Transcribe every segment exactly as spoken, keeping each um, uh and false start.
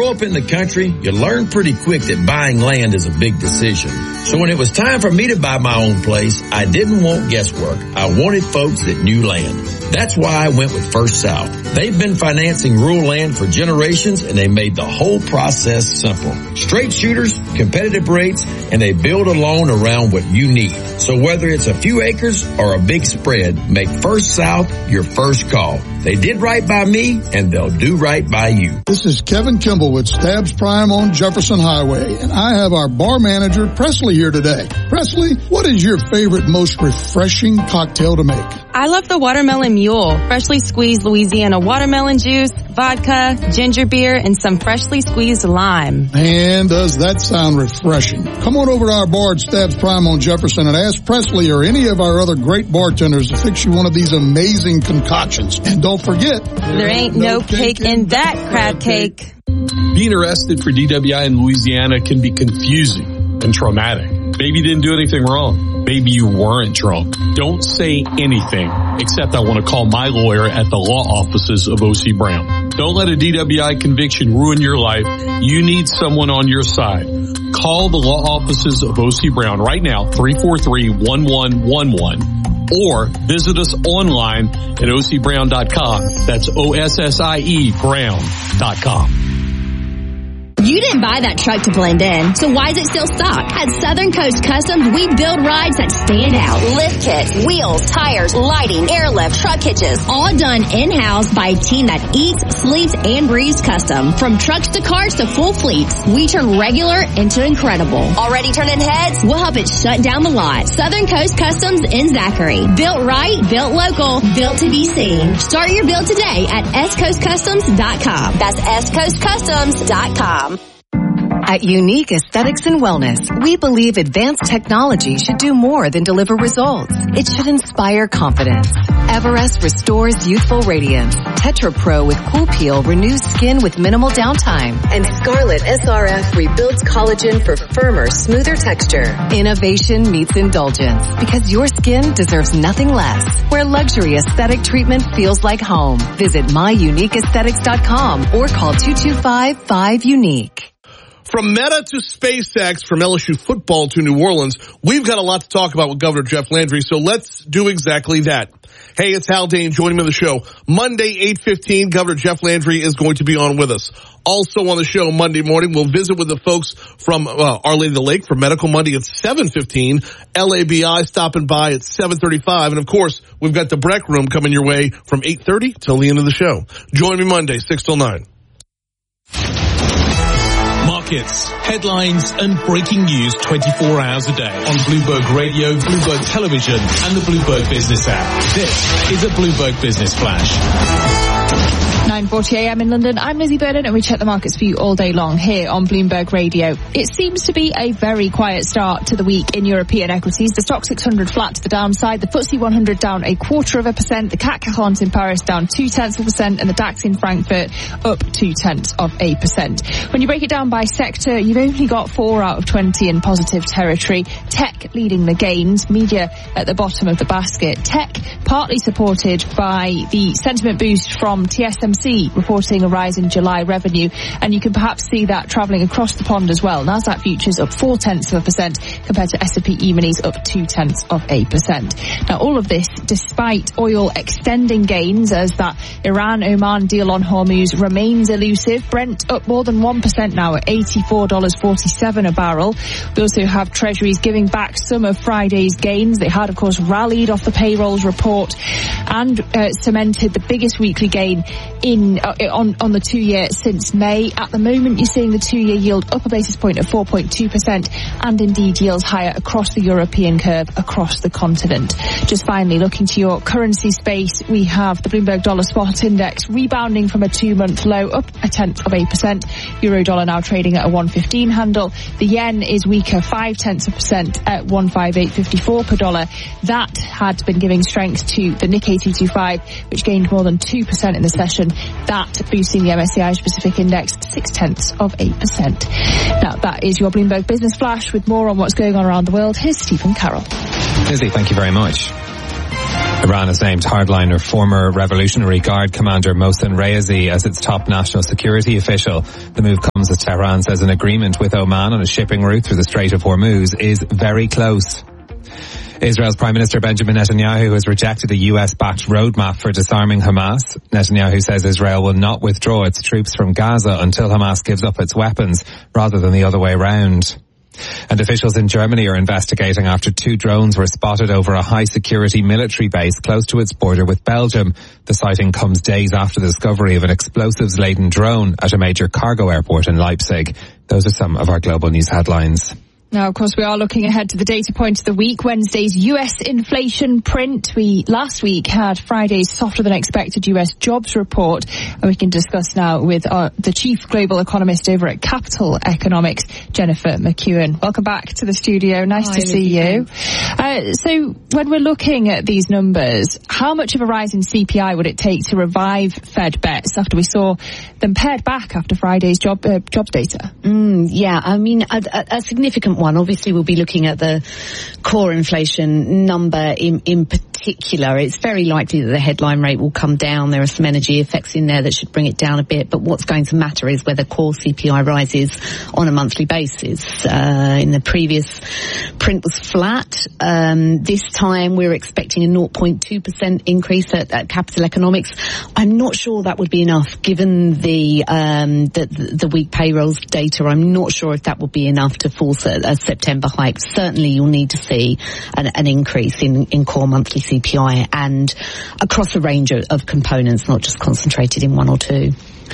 grow up in the country, you learn pretty quick that buying land is a big decision. So when it was time for me to buy my own place, I didn't want guesswork. I wanted folks that knew land. That's why I went with First South. They've been financing rural land for generations, and they made the whole process simple. Straight shooters, competitive rates, and they build a loan around what you need. So whether it's a few acres or a big spread, make First South your first call. They did right by me, and they'll do right by you. This is Kevin Kimball with Stabs Prime on Jefferson Highway, and I have our bar manager, Presley, here today. Presley, what is your favorite, most refreshing cocktail to make? I love the Watermelon Mule. Freshly squeezed Louisiana watermelon juice, vodka, ginger beer, and some freshly squeezed lime. And does that sound refreshing? Come on over to our bar at Stabs Prime on Jefferson and ask Presley or any of our other great bartenders to fix you one of these amazing concoctions. And don't forget, there ain't no cake in that crab cake. Being arrested for D W I in Louisiana can be confusing and traumatic. Maybe you didn't do anything wrong. Maybe you weren't drunk. Don't say anything except I want to call my lawyer at the law offices of O C Brown. Don't let a D W I conviction ruin your life. You need someone on your side. Call the law offices of O C Brown right now, three four three, one one one one, or visit us online at O C brown dot com. That's O S S I E Brown dot com. You didn't buy that truck to blend in, so why is it still stock? At Southern Coast Customs, we build rides that stand out. Lift kits, wheels, tires, lighting, airlift, truck hitches, all done in-house by a team that eats, sleeps, and breathes custom. From trucks to cars to full fleets, we turn regular into incredible. Already turning heads? We'll help it shut down the lot. Southern Coast Customs in Zachary. Built right, built local, built to be seen. Start your build today at S Coast Customs dot com. That's S Coast Customs dot com. At Unique Aesthetics and Wellness, we believe advanced technology should do more than deliver results. It should inspire confidence. Everest restores youthful radiance. Tetra Pro with Cool Peel renews skin with minimal downtime. And Scarlet S R F rebuilds collagen for firmer, smoother texture. Innovation meets indulgence because your skin deserves nothing less. Where luxury aesthetic treatment feels like home. Visit my unique aesthetics dot com or call two two five, five, unique. From Meta to SpaceX, from L S U football to New Orleans, we've got a lot to talk about with Governor Jeff Landry, so let's do exactly that. Hey, it's Hal Dane joining me on the show. Monday, eight fifteen, Governor Jeff Landry is going to be on with us. Also on the show Monday morning, we'll visit with the folks from uh, Our Lady of the Lake for Medical Monday at seven fifteen. L A B I stopping by at seven thirty-five. And, of course, we've got the Breck Room coming your way from eight thirty till the end of the show. Join me Monday, six till nine. Markets, headlines, and breaking news twenty-four hours a day on Bloomberg Radio, Bloomberg Television, and the Bloomberg Business app. This is a Bloomberg Business Flash. nine forty a m in London. I'm Lizzie Burden, and we check the markets for you all day long here on Bloomberg Radio. It seems to be a very quiet start to the week in European equities. The Stoxx six hundred flat to the downside, the F T S E one hundred down a quarter of a percent, the C A C quarante in Paris down two-tenths of a percent, and the DAX in Frankfurt up two-tenths of a percent. When you break it down by sector, you've only got four out of twenty in positive territory. Tech leading the gains, media at the bottom of the basket. Tech partly supported by the sentiment boost from T S M C reporting a rise in July revenue, and you can perhaps see that travelling across the pond as well. Nasdaq futures up four tenths of a percent compared to S and P E-minis up two tenths of a percent. Now, all of this despite oil extending gains as that Iran-Oman deal on Hormuz remains elusive. Brent up more than one percent now at eighty-four dollars and forty-seven cents a barrel. We also have Treasuries giving back some of Friday's gains. They had, of course, rallied off the payrolls report and uh, cemented the biggest weekly gain in uh, on, on the two-year since May. At the moment, you're seeing the two-year yield up a basis point at four point two percent, and indeed yields higher across the European curve, across the continent. Just finally, looking to your currency space, we have the Bloomberg Dollar Spot Index rebounding from a two-month low, up a tenth of a percent. Euro dollar now trading at a one fifteen handle. The yen is weaker, five tenths of a percent at one fifty-eight fifty-four per dollar. That had been giving strength to the Nikkei two twenty-five, which gained more than two percent in the session. That boosting the M S C I Pacific Index six tenths of a percent. Now, that is your Bloomberg Business Flash. With more on what's going on around the world, here's Stephen Carroll. Lizzie, thank you very much. Iran has named hardliner former Revolutionary Guard commander Mohsen Reyesi as its top national security official. The move comes as Tehran says an agreement with Oman on a shipping route through the Strait of Hormuz is very close. Israel's Prime Minister Benjamin Netanyahu has rejected a U S-backed roadmap for disarming Hamas. Netanyahu says Israel will not withdraw its troops from Gaza until Hamas gives up its weapons, rather than the other way round. And officials in Germany are investigating after two drones were spotted over a high-security military base close to its border with Belgium. The sighting comes days after the discovery of an explosives-laden drone at a major cargo airport in Leipzig. Those are some of our global news headlines. Now, of course, we are looking ahead to the data point of the week, Wednesday's U S inflation print. We last week had Friday's softer than expected U S jobs report, and we can discuss now with our, the chief global economist over at Capital Economics, Jennifer McEwen. Welcome back to the studio. Nice Hi, to see you. Uh, so when we're looking at these numbers, how much of a rise in C P I would it take to revive Fed bets after we saw them pared back after Friday's job uh, jobs data? Mm, yeah, I mean, a, a, a significant one. Obviously, we'll be looking at the core inflation number in, in particular. It's very likely that the headline rate will come down. There are some energy effects in there that should bring it down a bit. But what's going to matter is whether core C P I rises on a monthly basis. Uh, in the previous print was flat. Um, this time we're expecting a zero point two percent increase at, at Capital Economics. I'm not sure that would be enough given the, um, the, the weak payrolls data. I'm not sure if that will be enough to force a, a September hike. Certainly you'll need to see an, an increase in, in core monthly C P I and across a range of, of components, not just concentrated in one or two.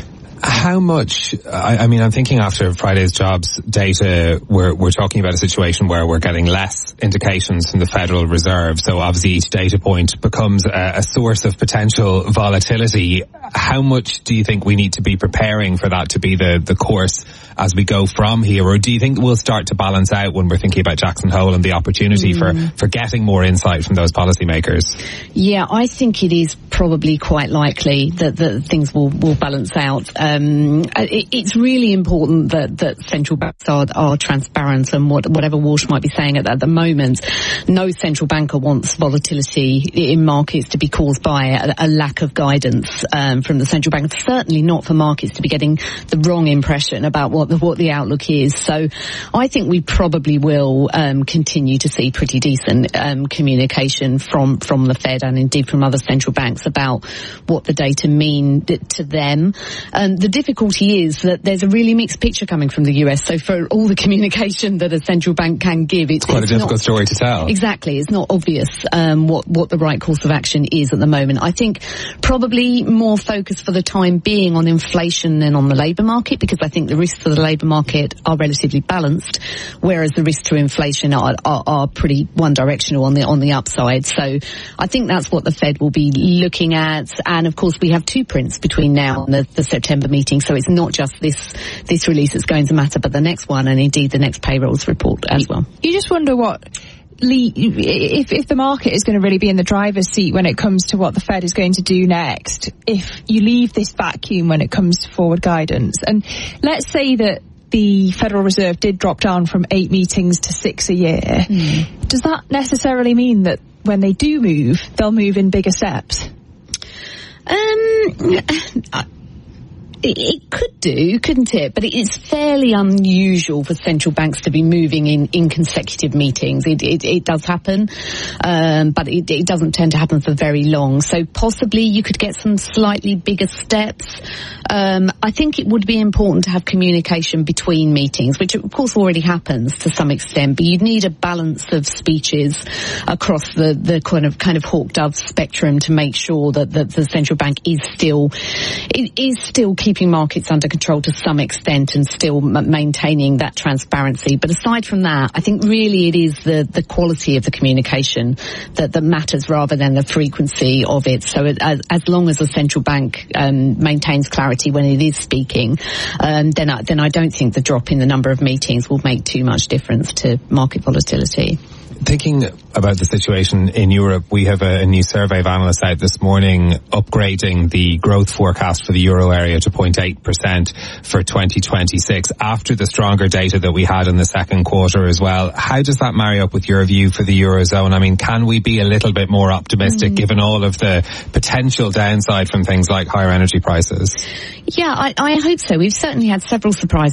How much, I, I mean, I'm thinking after Friday's jobs data, we're, we're talking about a situation where we're getting less indications from the Federal Reserve. So obviously each data point becomes a, a source of potential volatility. How much do you think we need to be preparing for that to be the, the course as we go from here? Or do you think we'll start to balance out when we're thinking about Jackson Hole and the opportunity mm. for, for getting more insight from those policymakers? Yeah, I think it is probably quite likely that, that things will, will balance out. Um, it, it's really important that, that central banks are, are transparent, and what, whatever Walsh might be saying at, at the moment, no central banker wants volatility in markets to be caused by a, a lack of guidance um, from the central bank. Certainly not for markets to be getting the wrong impression about what the, what the outlook is. So I think we probably will um, continue to see pretty decent um, communication from, from the Fed and indeed from other central banks about what the data mean to them. Um, the difficulty is that there's a really mixed picture coming from the U S. So for all the communication that a central bank can give, it's, it's quite it's a difficult not, story to tell. Exactly. It's not obvious um, what, what the right course of action is at the moment. I think probably more focus for the time being on inflation than on the labour market, because I think the risks for the labour market are relatively balanced, whereas the risks to inflation are, are, are pretty one-directional on the on the upside. So I think that's what the Fed will be looking at. And of course, we have two prints between now and the, the September meeting, so it's not just this this release that's going to matter, but the next one, and indeed the next payrolls report as well. You just wonder what Lee, if, if the market is going to really be in the driver's seat when it comes to what the Fed is going to do next, if you leave this vacuum when it comes to forward guidance, and let's say that the Federal Reserve did drop down from eight meetings to six a year, mm. does that necessarily mean that when they do move, they'll move in bigger steps? Um, It, it could do, couldn't it? But it is fairly unusual for central banks to be moving in, in consecutive meetings. It, it, it does happen, um, but it, it doesn't tend to happen for very long. So possibly you could get some slightly bigger steps. Um, I think it would be important to have communication between meetings, which of course already happens to some extent, but you'd need a balance of speeches across the, the kind of kind of hawk-dove spectrum to make sure that, that the central bank is still it is still keeping keeping markets under control to some extent and still m- maintaining that transparency. But aside from that, I think really it is the, the quality of the communication that, that matters rather than the frequency of it. So it, as, as long as the central bank um, maintains clarity when it is speaking, um, then, I, then I don't think the drop in the number of meetings will make too much difference to market volatility. thinking about the situation in Europe, we have a, a new survey of analysts out this morning upgrading the growth forecast for the euro area to zero point eight percent for twenty twenty-six after the stronger data that we had in the second quarter as well. How does that marry up with your view for the Eurozone? I mean, can we be a little bit more optimistic mm. given all of the potential downside from things like higher energy prices? Yeah, I, I hope so. We've certainly had several surprises